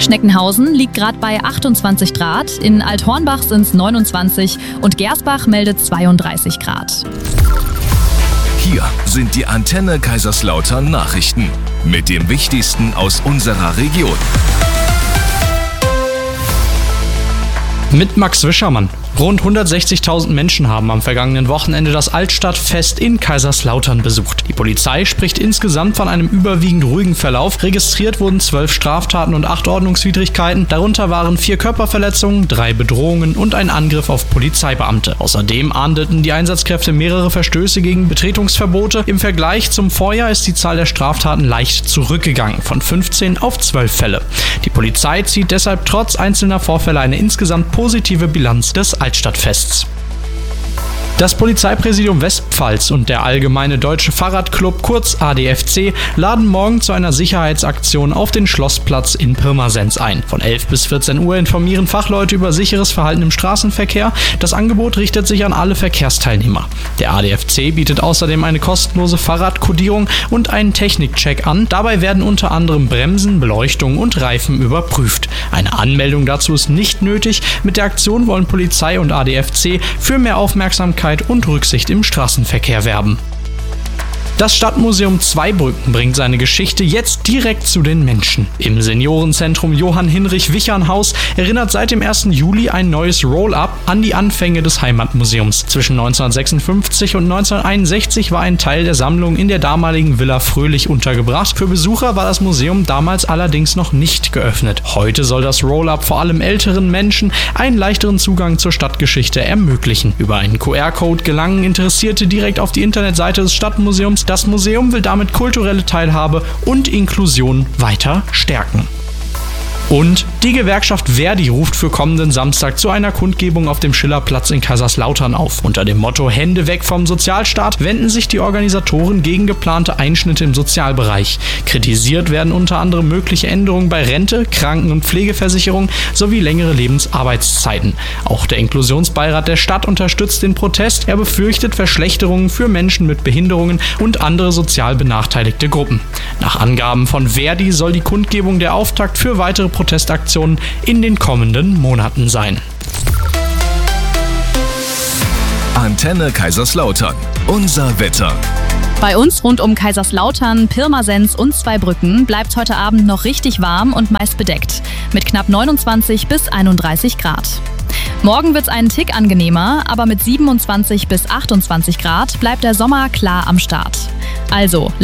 Schneckenhausen liegt gerade bei 28 Grad, in Althornbach sind es 29 und Gersbach meldet 32 Grad. Hier sind die Antenne Kaiserslautern Nachrichten mit dem Wichtigsten aus unserer Region. Mit Max Wischermann. Rund 160.000 Menschen haben am vergangenen Wochenende das Altstadtfest in Kaiserslautern besucht. Die Polizei spricht insgesamt von einem überwiegend ruhigen Verlauf. Registriert wurden 12 Straftaten und 8 Ordnungswidrigkeiten. Darunter waren 4 Körperverletzungen, 3 Bedrohungen und ein Angriff auf Polizeibeamte. Außerdem ahndeten die Einsatzkräfte mehrere Verstöße gegen Betretungsverbote. Im Vergleich zum Vorjahr ist die Zahl der Straftaten leicht zurückgegangen, von 15 auf 12 Fälle. Die Polizei zieht deshalb trotz einzelner Vorfälle eine insgesamt positive Bilanz des Altstadtfests. Das Polizeipräsidium Westpfalz und der Allgemeine Deutsche Fahrradclub, kurz ADFC, laden morgen zu einer Sicherheitsaktion auf den Schlossplatz in Pirmasens ein. Von 11 bis 14 Uhr informieren Fachleute über sicheres Verhalten im Straßenverkehr. Das Angebot richtet sich an alle Verkehrsteilnehmer. Der ADFC bietet außerdem eine kostenlose Fahrradkodierung und einen Technikcheck an. Dabei werden unter anderem Bremsen, Beleuchtung und Reifen überprüft. Eine Anmeldung dazu ist nicht nötig. Mit der Aktion wollen Polizei und ADFC für mehr Aufmerksamkeit und Rücksicht im Straßenverkehr werben. Das Stadtmuseum Zweibrücken bringt seine Geschichte jetzt direkt zu den Menschen. Im Seniorenzentrum Johann-Hinrich-Wichern-Haus erinnert seit dem 1. Juli ein neues Roll-up an die Anfänge des Heimatmuseums. Zwischen 1956 und 1961 war ein Teil der Sammlung in der damaligen Villa Fröhlich untergebracht. Für Besucher war das Museum damals allerdings noch nicht geöffnet. Heute soll das Roll-up vor allem älteren Menschen einen leichteren Zugang zur Stadtgeschichte ermöglichen. Über einen QR-Code gelangen Interessierte direkt auf die Internetseite des Stadtmuseums. Das Museum will damit kulturelle Teilhabe und Inklusion weiter stärken. Und die Gewerkschaft Verdi ruft für kommenden Samstag zu einer Kundgebung auf dem Schillerplatz in Kaiserslautern auf. Unter dem Motto Hände weg vom Sozialstaat wenden sich die Organisatoren gegen geplante Einschnitte im Sozialbereich. Kritisiert werden unter anderem mögliche Änderungen bei Rente, Kranken- und Pflegeversicherung sowie längere Lebensarbeitszeiten. Auch der Inklusionsbeirat der Stadt unterstützt den Protest. Er befürchtet Verschlechterungen für Menschen mit Behinderungen und andere sozial benachteiligte Gruppen. Nach Angaben von Verdi soll die Kundgebung der Auftakt für weitere Protestaktionen in den kommenden Monaten sein. Antenne Kaiserslautern. Unser Wetter. Bei uns rund um Kaiserslautern, Pirmasens und Zweibrücken bleibt heute Abend noch richtig warm und meist bedeckt, mit knapp 29 bis 31 Grad. Morgen wird es einen Tick angenehmer, aber mit 27 bis 28 Grad bleibt der Sommer klar am Start. Also,